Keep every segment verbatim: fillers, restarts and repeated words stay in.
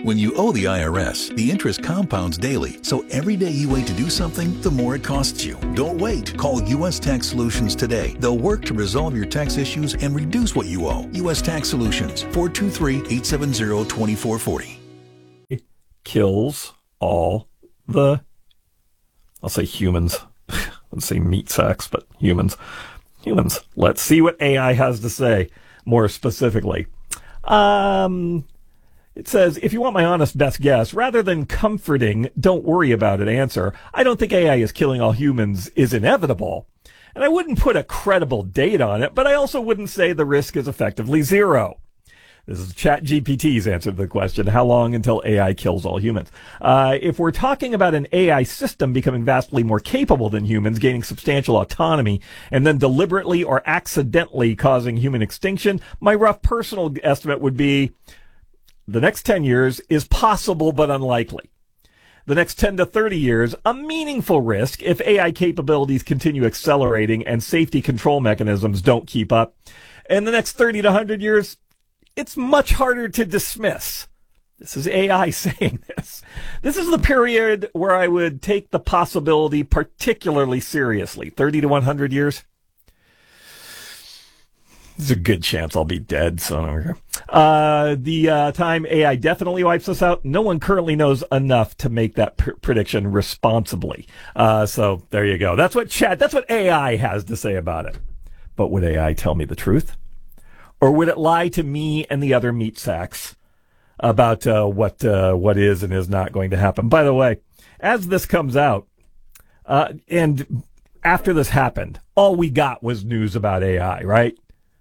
When you owe the I R S, the interest compounds daily, so every day you wait to do something, the more it costs you. Don't wait. Call U S Tax Solutions today. They'll work to resolve your tax issues and reduce what you owe. U S Tax Solutions, four two three, eight seven zero, two four four zero. Kills all the, I'll say humans. Let's say meat sacks, but humans. Humans. Let's see what A I has to say more specifically. Um... It says, if you want my honest best guess, rather than comforting, don't worry about it answer, I don't think A I is killing all humans is inevitable. And I wouldn't put a credible date on it, but I also wouldn't say the risk is effectively zero. This is ChatGPT's answer to the question, how long until A I kills all humans? Uh, if we're talking about an A I system becoming vastly more capable than humans, gaining substantial autonomy, and then deliberately or accidentally causing human extinction, my rough personal estimate would be the next ten years is possible but unlikely. The next ten to thirty years, a meaningful risk if A I capabilities continue accelerating and safety control mechanisms don't keep up. And the next thirty to one hundred years, it's much harder to dismiss. This is A I saying this. This is the period where I would take the possibility particularly seriously. thirty to one hundred years. There's a good chance I'll be dead. So, uh, the uh, time A I definitely wipes us out, no one currently knows enough to make that pr- prediction responsibly. Uh, so there you go. That's what chat. That's what A I has to say about it. But would A I tell me the truth, or would it lie to me and the other meat sacks about uh, what uh, what is and is not going to happen? By the way, as this comes out, uh, and after this happened, all we got was news about A I, right?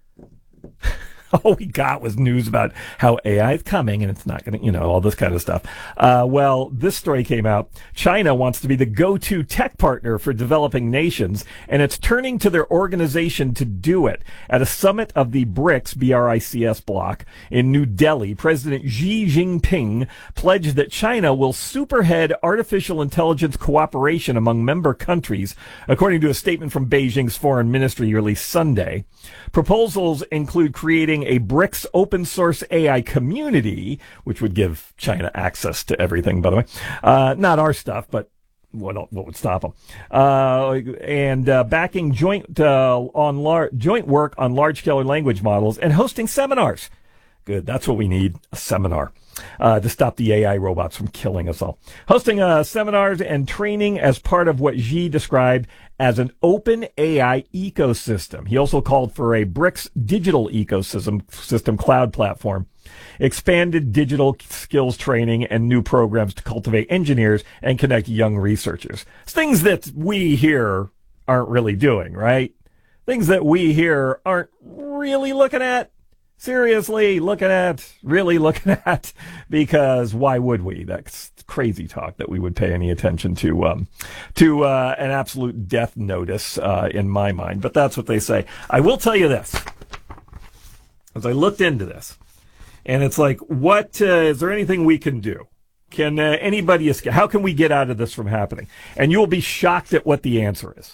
All we got was news about how A I is coming and it's not going to, you know, all this kind of stuff. Uh, well, this story came out. China wants to be the go-to tech partner for developing nations, and it's turning to their organization to do it. At a summit of the BRICS, B R I C S bloc in New Delhi, President Xi Jinping pledged that China will superhead artificial intelligence cooperation among member countries, according to a statement from Beijing's foreign ministry released Sunday. Proposals include creating a BRICS open source A I community, which would give China access to everything, by the way. Uh, not our stuff, but what what would stop them? Uh, and uh, backing joint uh, on lar- joint work on large-scale language models and hosting seminars. Good, that's what we need, a seminar. Uh, to stop the A I robots from killing us all. Hosting uh, seminars and training as part of what Xi described as an open A I ecosystem. He also called for a BRICS digital ecosystem system cloud platform, expanded digital skills training, and new programs to cultivate engineers and connect young researchers. It's things that we here aren't really doing, right? Things that we here aren't really looking at. Seriously looking at, really looking at, because why would we? That's crazy talk that we would pay any attention to um, to uh, an absolute death notice uh, in my mind. But that's what they say. I will tell you this. As I looked into this, and it's like, what uh, is there anything we can do? Can uh, anybody escape? How can we get out of this from happening? And you'll be shocked at what the answer is.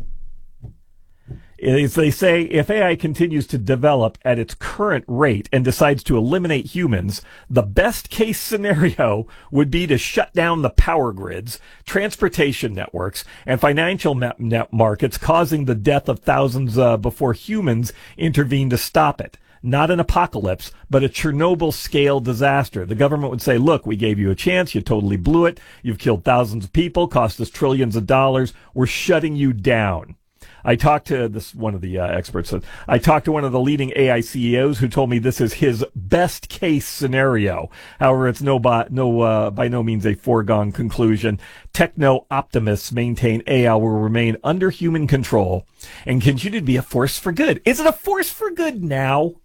Is they say if A I continues to develop at its current rate and decides to eliminate humans, the best case scenario would be to shut down the power grids, transportation networks, and financial net markets, causing the death of thousands uh, before humans intervene to stop it. Not an apocalypse, but a Chernobyl-scale disaster. The government would say, look, we gave you a chance. You totally blew it. You've killed thousands of people, cost us trillions of dollars. We're shutting you down. I talked to this, one of the uh, experts said, I talked to one of the leading A I C E Os who told me this is his best case scenario. However, it's no, by, no, uh, by no means a foregone conclusion. Techno optimists maintain A I will remain under human control and continue to be a force for good. Is it a force for good now?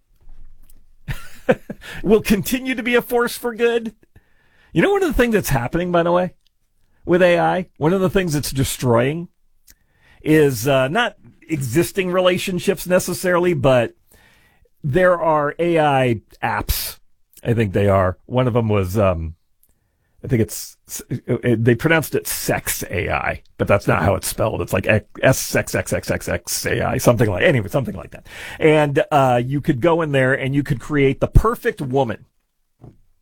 Will continue to be a force for good? You know, one of the things that's happening, by the way, with A I, one of the things it's destroying is uh, not existing relationships necessarily, but there are A I apps. I think they are. One of them was, um, I think it's, they pronounced it Sex A I, but that's not how it's spelled. It's like S X X X X X A I, something like, anyway, something like that. And uh, you could go in there and you could create the perfect woman.